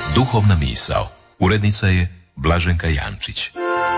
Duhovna misao. Urednica je Blaženka Jančić.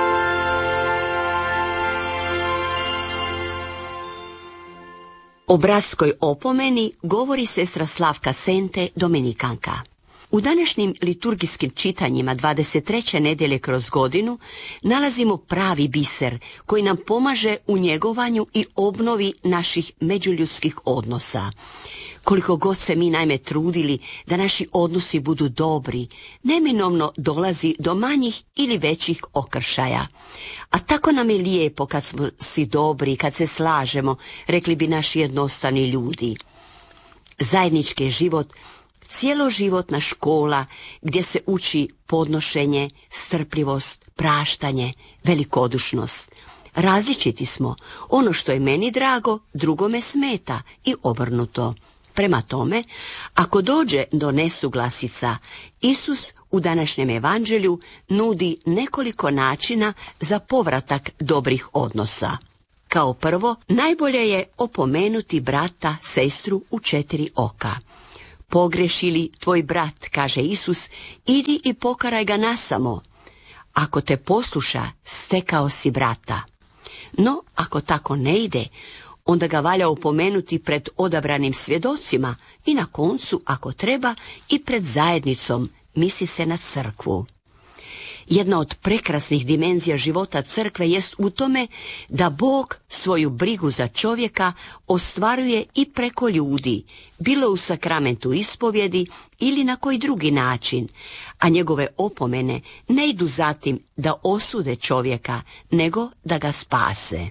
O bratskoj opomeni govori sestra Slavka Sente, dominikanka. U današnjim liturgijskim čitanjima 23. nedjelje kroz godinu nalazimo pravi biser koji nam pomaže u njegovanju i obnovi naših međuljudskih odnosa. Koliko god se mi naime trudili da naši odnosi budu dobri, neminovno dolazi do manjih ili većih okršaja. A tako nam je lijepo kad smo si dobri, kad se slažemo, rekli bi naši jednostavni ljudi. Zajednički je život cijeloživotna škola gdje se uči podnošenje, strpljivost, praštanje, velikodušnost. Različiti smo. Ono što je meni drago, drugome smeta i obrnuto. Prema tome, ako dođe do nesuglasica, Isus u današnjem evanđelju nudi nekoliko načina za povratak dobrih odnosa. Kao prvo, najbolje je opomenuti brata, sestru u 4 oka. Pogreši li tvoj brat, kaže Isus, idi i pokaraj ga nasamo. Ako te posluša, stekao si brata. No, ako tako ne ide, onda ga valja opomenuti pred odabranim svjedocima i na koncu, ako treba, i pred zajednicom, misli se na crkvu. Jedna od prekrasnih dimenzija života crkve jest u tome da Bog svoju brigu za čovjeka ostvaruje i preko ljudi, bilo u sakramentu ispovjedi ili na koji drugi način, a njegove opomene ne idu zatim da osude čovjeka, nego da ga spase.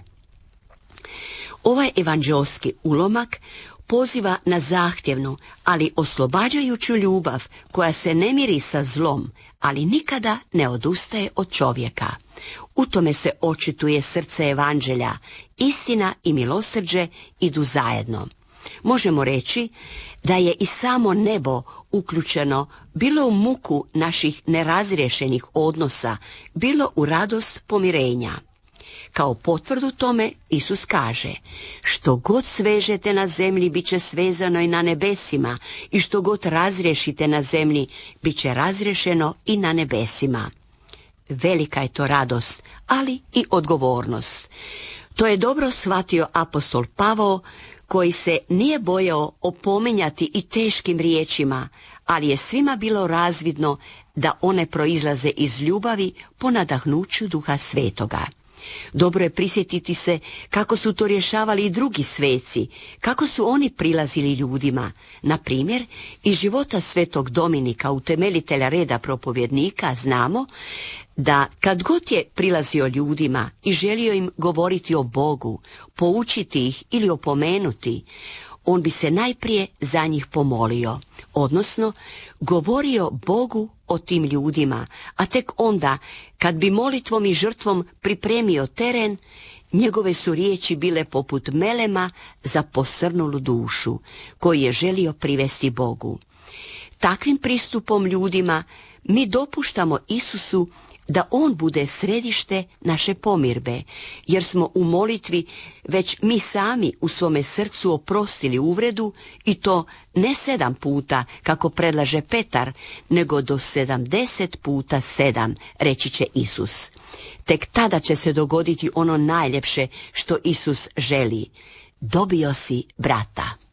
Ovaj evanđeoski ulomak poziva na zahtjevnu, ali oslobađajuću ljubav koja se ne miri sa zlom, ali nikada ne odustaje od čovjeka. U tome se očituje srce evanđelja, istina i milosrđe idu zajedno. Možemo reći da je i samo nebo uključeno bilo u muku naših nerazriješenih odnosa, bilo u radost pomirenja. Kao potvrdu tome Isus kaže: što god svežete na zemlji, bit će svezano i na nebesima, i što god razriješite na zemlji, bit će razriješeno i na nebesima. Velika je to radost, ali i odgovornost. To je dobro shvatio apostol Pavao, koji se nije bojao opominjati i teškim riječima, ali je svima bilo razvidno da one proizlaze iz ljubavi po nadahnuću Duha Svetoga. Dobro je prisjetiti se kako su to rješavali i drugi sveci, kako su oni prilazili ljudima. Na primjer, iz života svetog Dominika, utemeljitelja reda propovjednika, znamo da kad god je prilazio ljudima i želio im govoriti o Bogu, poučiti ih ili opomenuti, on bi se najprije za njih pomolio, odnosno govorio Bogu o tim ljudima, a tek onda, kad bi molitvom i žrtvom pripremio teren, njegove su riječi bile poput melema za posrnulu dušu, koji je želio privesti Bogu. Takvim pristupom ljudima mi dopuštamo Isusu da on bude središte naše pomirbe, jer smo u molitvi već mi sami u svome srcu oprostili uvredu, i to ne 7 puta, kako predlaže Petar, nego do 70 puta 7, reći će Isus. Tek tada će se dogoditi ono najljepše što Isus želi. Dobio si brata.